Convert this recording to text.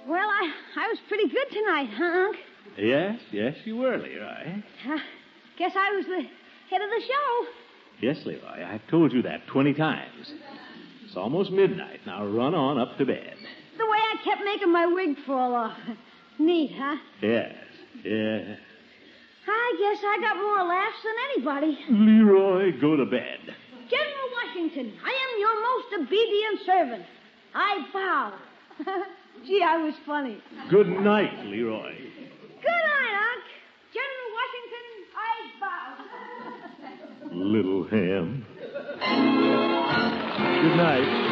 Well, I was pretty good tonight, huh, Unc? Yes, you were, Leroy. Guess I was the head of the show. Yes, Leroy, I've told you that 20 times. It's almost midnight. Now run on up to bed. The way I kept making my wig fall off. Neat, huh? Yes. I guess I got more laughs than anybody. Leroy, go to bed. General Washington, I am your most obedient servant. I bow. Gee, I was funny. Good night, Leroy. Good night, Unc. General Washington, I bow. Little ham. Good night.